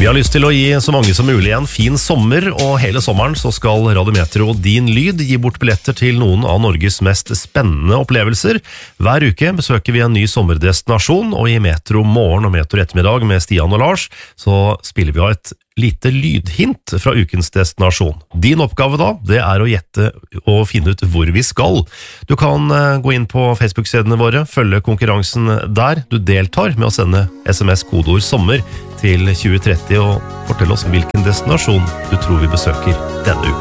Vi har lyst til å gi så mange som mulig en fin sommer, og hele sommeren så skal Radiometro Din Lyd gi bort billetter til noen av Norges mest spennende opplevelser. Hver uke besøker vi en ny sommerdestinasjon, og i Metro Morgen og Metro Ettermiddag med Stian og Lars, så spiller vi av et lite lydhint fra ukens destinasjon. Din oppgave da, det er å gjette og finne ut hvor vi skal. Du kan gå inn på Facebook-sidene våre, følge konkurransen der. Du deltar med å sende SMS-kodeord sommer til 2030 og fortell oss hvilken destinasjon du tror vi besøker denne uka.